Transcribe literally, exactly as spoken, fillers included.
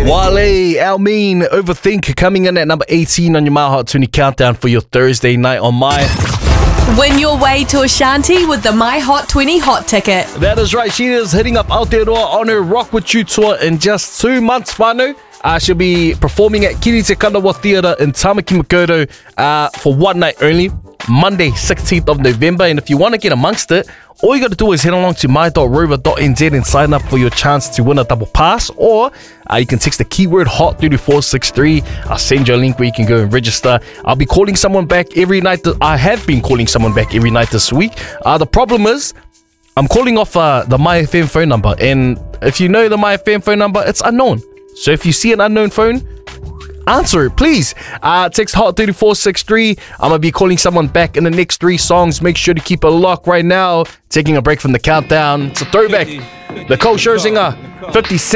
Wale, Almin, Overthink coming in at number eighteen on your My Hot twenty countdown for your Thursday night on My. Win your way to Ashanti with the My Hot twenty Hot Ticket. That is right. She is hitting up Aotearoa on her Rock With You tour in just two months, whānau. Uh, she'll be performing at Kiri Te Kanawa Theatre in Tamaki Makaurau uh, for one night only, Monday, sixteenth of November. And if you want to get amongst it, all you got to do is head along to my dot rover dot n z and sign up for your chance to win a double pass. Or uh, you can text the keyword HOT through to four six three. I'll send you a link where you can go and register. I'll be calling someone back every night. Th- I have been calling someone back every night this week. Uh, the problem is, I'm calling off uh, the My F M phone number. And if you know the My F M phone number, it's unknown. So if you see an unknown phone, answer it, please. Uh, text HOT three four six three. I'm going to be calling someone back in the next three songs. Make sure to keep a lock right now. Taking a break from the countdown. It's a throwback. Nicole Scherzinger, fifty-six.